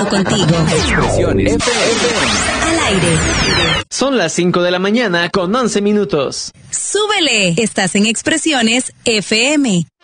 contigo. Expresiones FM. Al aire. Son las 5 de la mañana con 11 minutos. ¡Súbele! Estás en Expresiones FM.